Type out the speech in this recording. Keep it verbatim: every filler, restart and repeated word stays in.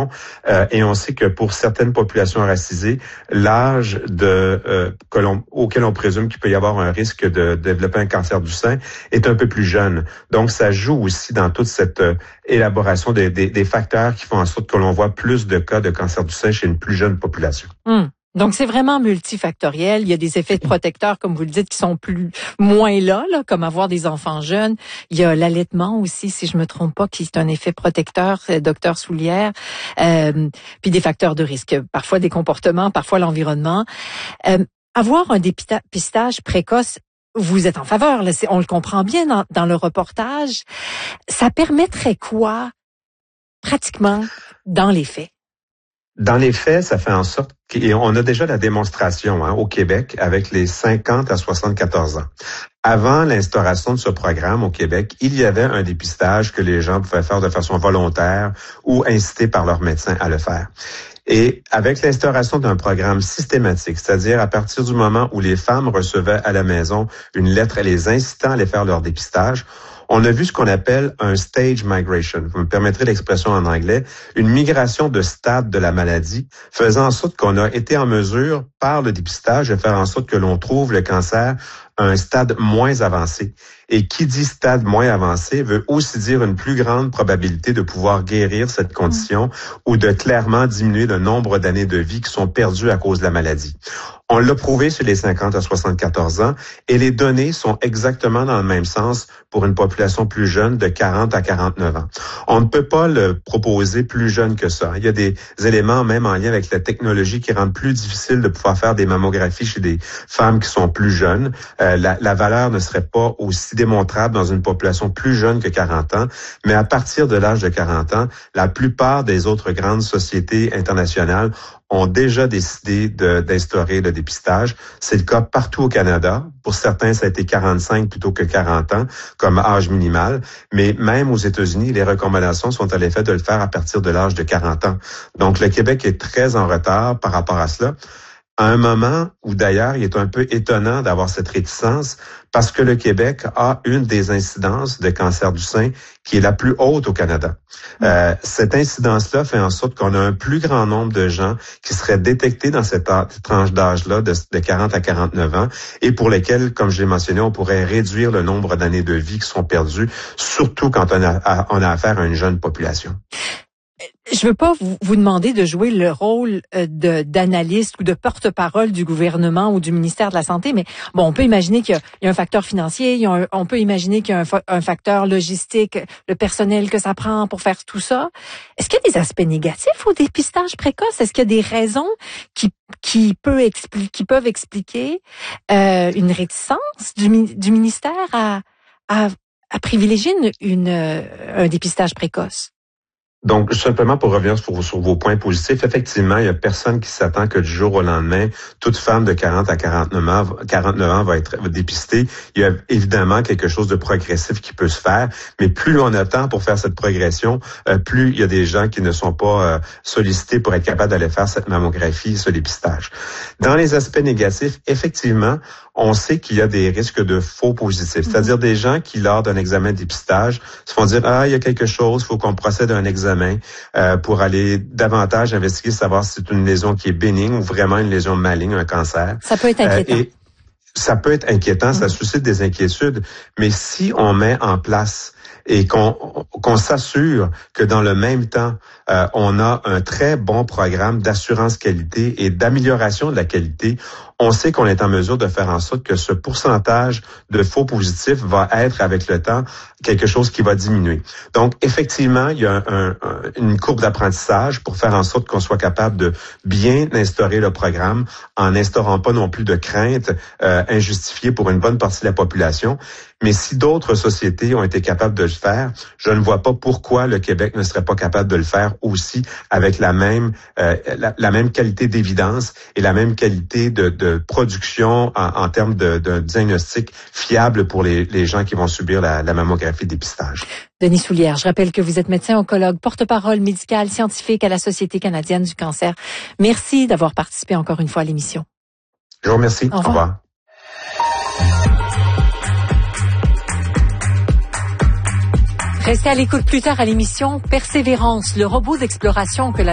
population. Euh, et on sait que pour certaines populations racisées, l'âge de euh, que l'on, auquel on présume qu'il peut y avoir un risque de, de développer un cancer du sein est un peu plus jeune. Donc, ça joue aussi dans toute cette euh, élaboration des, des, des facteurs qui font en sorte que l'on voit plus de cas de cancer du sein chez une plus jeune population. Mmh. Donc, c'est vraiment multifactoriel. Il y a des effets protecteurs, comme vous le dites, qui sont plus moins là, là, comme avoir des enfants jeunes. Il y a l'allaitement aussi, si je me trompe pas, qui est un effet protecteur, docteur Soulière. Euh, puis des facteurs de risque, parfois des comportements, parfois l'environnement. Euh, avoir un dépistage précoce, vous êtes en faveur, là, c'est, on le comprend bien dans, dans le reportage. Ça permettrait quoi, pratiquement, dans les faits? Dans les faits, ça fait en sorte qu'on a déjà la démonstration hein, au Québec avec les cinquante à soixante-quatorze ans. Avant l'instauration de ce programme au Québec, il y avait un dépistage que les gens pouvaient faire de façon volontaire ou incités par leur médecin à le faire. Et avec l'instauration d'un programme systématique, c'est-à-dire à partir du moment où les femmes recevaient à la maison une lettre les incitant à aller faire leur dépistage, on a vu ce qu'on appelle un stage migration. Vous me permettrez l'expression en anglais, une migration de stade de la maladie, faisant en sorte qu'on a été en mesure, par le dépistage, de faire en sorte que l'on trouve le cancer à un stade moins avancé. Et qui dit stade moins avancé veut aussi dire une plus grande probabilité de pouvoir guérir cette condition mmh. ou de clairement diminuer le nombre d'années de vie qui sont perdues à cause de la maladie. On l'a prouvé sur les cinquante à soixante-quatorze ans et les données sont exactement dans le même sens pour une population plus jeune de quarante à quarante-neuf ans. On ne peut pas le proposer plus jeune que ça. Il y a des éléments même en lien avec la technologie qui rendent plus difficile de pouvoir faire des mammographies chez des femmes qui sont plus jeunes. Euh, la, la valeur ne serait pas aussi démontrable dans une population plus jeune que quarante ans, mais à partir de l'âge de quarante ans, la plupart des autres grandes sociétés internationales ont déjà décidé de, d'instaurer le dépistage. C'est le cas partout au Canada. Pour certains, ça a été quarante-cinq plutôt que quarante ans comme âge minimal. Mais même aux États-Unis, les recommandations sont à l'effet de le faire à partir de l'âge de quarante ans. Donc, le Québec est très en retard par rapport à cela. À un moment où d'ailleurs, il est un peu étonnant d'avoir cette réticence parce que le Québec a une des incidences de cancer du sein qui est la plus haute au Canada. Mmh. Euh, cette incidence-là fait en sorte qu'on a un plus grand nombre de gens qui seraient détectés dans cette tranche d'âge-là de, de quarante à quarante-neuf ans et pour lesquels, comme je l'ai mentionné, on pourrait réduire le nombre d'années de vie qui sont perdues, surtout quand on a, à, on a affaire à une jeune population. Je veux pas vous, vous demander de jouer le rôle de d'analyste ou de porte-parole du gouvernement ou du ministère de la Santé, mais bon, on peut imaginer qu'il y a, il y a un facteur financier, il y a un, on peut imaginer qu'il y a un, un facteur logistique, le personnel que ça prend pour faire tout ça. Est-ce qu'il y a des aspects négatifs au dépistage précoce? Est-ce qu'il y a des raisons qui qui peut expliquer, qui peuvent expliquer euh, une réticence du, du ministère à, à à privilégier une, une un dépistage précoce? Donc, simplement pour revenir sur, sur vos points positifs, effectivement, il y a personne qui s'attend que du jour au lendemain, toute femme de quarante à quarante-neuf ans, quarante-neuf ans va être dépistée. Il y a évidemment quelque chose de progressif qui peut se faire, mais plus on attend pour faire cette progression, euh, plus il y a des gens qui ne sont pas euh, sollicités pour être capables d'aller faire cette mammographie, ce dépistage. Dans les aspects négatifs, effectivement, on sait qu'il y a des risques de faux positifs, c'est-à-dire des gens qui, lors d'un examen de dépistage, se font dire « Ah, il y a quelque chose, il faut qu'on procède à un examen euh, pour aller davantage investiguer, savoir si c'est une lésion qui est bénigne ou vraiment une lésion maligne, un cancer. » Ça peut être inquiétant. Euh, et ça peut être inquiétant, mmh. ça suscite des inquiétudes, mais si on met en place et qu'on qu'on s'assure que dans le même temps, euh, on a un très bon programme d'assurance qualité et d'amélioration de la qualité, on sait qu'on est en mesure de faire en sorte que ce pourcentage de faux positifs va être, avec le temps, quelque chose qui va diminuer. Donc, effectivement, il y a un, un, une courbe d'apprentissage pour faire en sorte qu'on soit capable de bien instaurer le programme en n'instaurant pas non plus de craintes euh, injustifiées pour une bonne partie de la population. Mais si d'autres sociétés ont été capables de le faire, je ne vois pas pourquoi le Québec ne serait pas capable de le faire aussi avec la même euh, la, la même qualité d'évidence et la même qualité de, de production en, en termes de, de diagnostic fiable pour les, les gens qui vont subir la, la mammographie de dépistage. Denis Soulière, je rappelle que vous êtes médecin oncologue, porte-parole médicale scientifique à la Société canadienne du cancer. Merci d'avoir participé encore une fois à l'émission. Je vous remercie. Au revoir. Au revoir. Restez à l'écoute plus tard à l'émission Persévérance, le robot d'exploration que la